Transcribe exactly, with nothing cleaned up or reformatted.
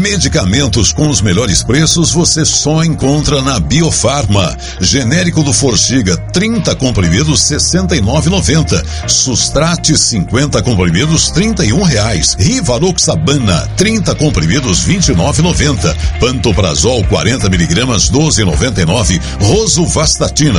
Medicamentos com os melhores preços você só encontra na Biofarma. Genérico do Forxiga, trinta comprimidos, sessenta e nove reais e noventa centavos. Sustrate, cinquenta comprimidos, trinta e um reais. Rivaroxabana, trinta comprimidos, vinte e nove reais e noventa centavos. Pantoprazol, quarenta miligramas, doze reais e noventa e nove centavos. Rosuvastatina,